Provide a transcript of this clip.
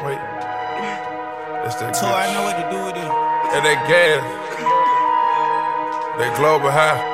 Wait. It's that So I know what to do with it. And that gas. That global high.